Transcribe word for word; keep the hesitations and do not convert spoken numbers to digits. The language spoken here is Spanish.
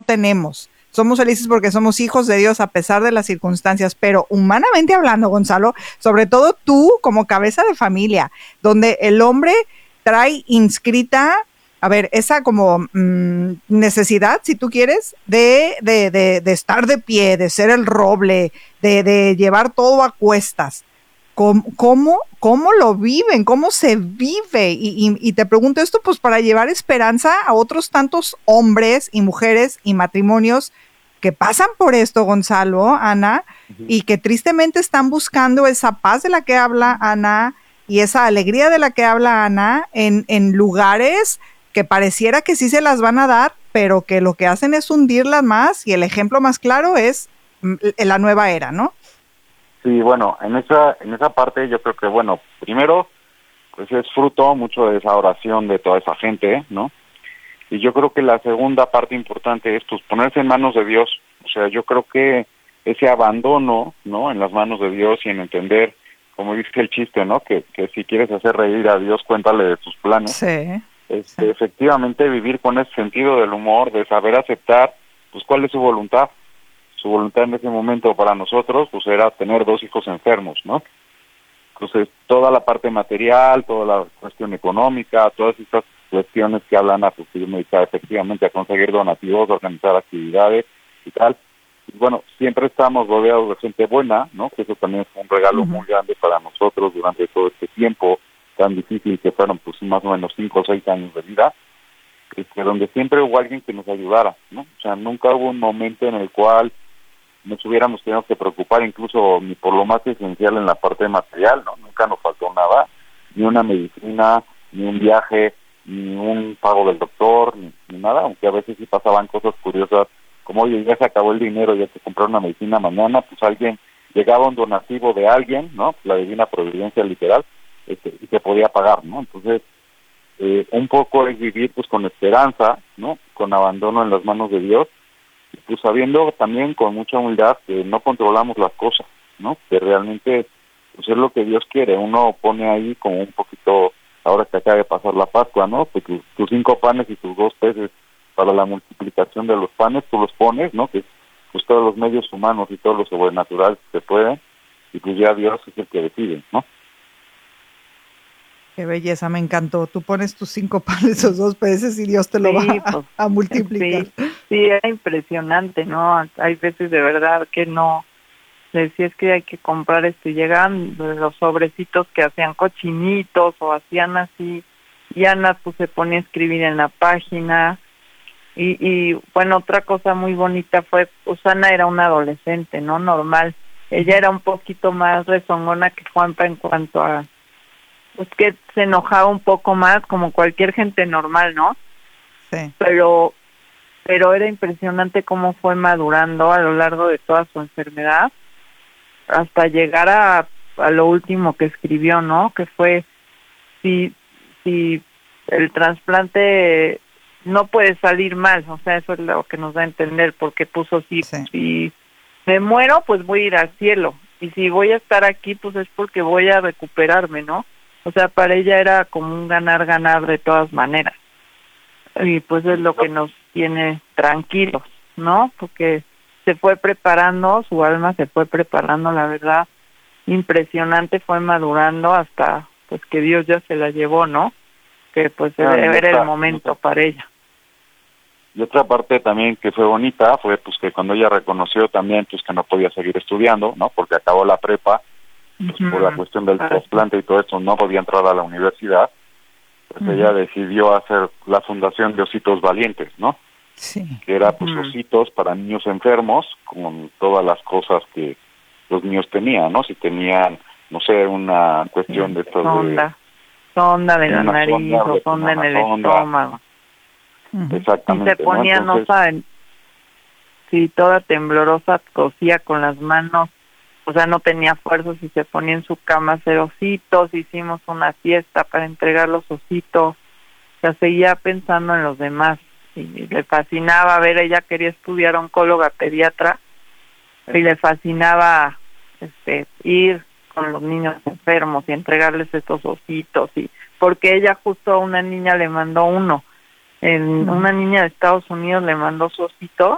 tenemos. Somos felices porque somos hijos de Dios a pesar de las circunstancias, pero humanamente hablando, Gonzalo, sobre todo tú como cabeza de familia, donde el hombre trae inscrita, a ver, esa como mmm, necesidad, si tú quieres, de, de, de, de estar de pie, de ser el roble, de, de llevar todo a cuestas. ¿Cómo, cómo, cómo lo viven? ¿Cómo se vive? Y, y, y te pregunto esto pues para llevar esperanza a otros tantos hombres y mujeres y matrimonios que pasan por esto, Gonzalo, Ana, uh-huh. y que tristemente están buscando esa paz de la que habla Ana y esa alegría de la que habla Ana en, en lugares que pareciera que sí se las van a dar, pero que lo que hacen es hundirlas más, y el ejemplo más claro es la nueva era, ¿no? Sí, bueno, en esa en esa parte yo creo que, bueno, primero, pues es fruto mucho de esa oración de toda esa gente, ¿no? Y yo creo que la segunda parte importante es, pues, ponerse en manos de Dios. O sea, yo creo que ese abandono, ¿no?, en las manos de Dios y en entender, como dice el chiste, ¿no?, que, que si quieres hacer reír a Dios, cuéntale de tus planes. Sí. Este, sí. Efectivamente, vivir con ese sentido del humor, de saber aceptar, pues, cuál es su voluntad. Su voluntad en ese momento para nosotros, pues, era tener dos hijos enfermos, ¿no? Entonces, toda la parte material, toda la cuestión económica, todas estas cuestiones que hablan a pues, dedicar efectivamente a conseguir donativos, a organizar actividades y tal. Y bueno, siempre estamos rodeados de gente buena, ¿no? Que eso también es un regalo uh-huh. muy grande para nosotros durante todo este tiempo tan difícil que fueron pues más o menos cinco o seis años de vida, este, donde siempre hubo alguien que nos ayudara, ¿no? O sea, nunca hubo un momento en el cual nos hubiéramos tenido que preocupar incluso ni por lo más esencial en la parte material, ¿no? Nunca nos faltó nada, ni una medicina, ni un viaje, ni un pago del doctor, ni, ni nada, aunque a veces sí pasaban cosas curiosas, como, oye, ya se acabó el dinero, ya te compraron una medicina mañana, pues alguien, llegaba un donativo de alguien, ¿no? La divina providencia literal, este, y se podía pagar, ¿no? Entonces, eh, un poco es vivir pues con esperanza, ¿no? Con abandono en las manos de Dios, pues sabiendo también con mucha humildad que no controlamos las cosas, ¿no? Que realmente pues es lo que Dios quiere. Uno pone ahí como un poquito, ahora que acaba de pasar la Pascua, ¿no? Pues tus, tus cinco panes y tus dos peces para la multiplicación de los panes, tú los pones, ¿no? Que pues todos los medios humanos y todo lo sobrenatural que se puede, y pues ya Dios es el que decide, ¿no? Qué belleza, me encantó. Tú pones tus cinco panes, esos dos peces y Dios te lo sí, va pues, a multiplicar. Sí, sí, era impresionante, ¿no? Hay veces de verdad que no, decías que hay que comprar esto y llegan los sobrecitos que hacían cochinitos o hacían así, y Ana pues se ponía a escribir en la página, y, y bueno, otra cosa muy bonita fue, pues Ana era una adolescente, ¿no? Normal. Ella era un poquito más rezongona que Juanpa en cuanto a pues que se enojaba un poco más, como cualquier gente normal, ¿no? Sí. Pero, pero era impresionante cómo fue madurando a lo largo de toda su enfermedad, hasta llegar a, a lo último que escribió, ¿no? Que fue, si, si el trasplante no puede salir mal, o sea, eso es lo que nos da a entender, porque puso, si, sí. si me muero, pues voy a ir al cielo, y si voy a estar aquí, pues es porque voy a recuperarme, ¿no? O sea, para ella era como un ganar-ganar de todas maneras. Y pues es lo que nos tiene tranquilos, ¿no? Porque se fue preparando, su alma se fue preparando, la verdad, impresionante, fue madurando hasta pues que Dios ya se la llevó, ¿no? Que pues ah, era otra, el momento otra. para ella. Y otra parte también que fue bonita fue pues que cuando ella reconoció también pues que no podía seguir estudiando, ¿no? Porque acabó la prepa, pues uh-huh. por la cuestión del ah, trasplante y todo esto no podía entrar a la universidad, pues uh-huh. ella decidió hacer la fundación de Ositos Valientes, ¿no? Sí. Que era pues uh-huh. ositos para niños enfermos con todas las cosas que los niños tenían, ¿no? Si tenían, no sé, una cuestión sí. de estos sonda, de, sonda de la nariz sonda, o sonda en el sonda. estómago. Uh-huh. Exactamente. Y se ponía, ¿no? Entonces, no saben, sí, toda temblorosa, cosía con las manos, o sea, no tenía fuerzas y se ponía en su cama a hacer ositos, hicimos una fiesta para entregar los ositos, o sea, seguía pensando en los demás, y le fascinaba ver, ella quería estudiar oncóloga pediatra, y le fascinaba este ir con los niños enfermos y entregarles estos ositos, y porque ella justo a una niña le mandó uno, en, una niña de Estados Unidos le mandó su osito,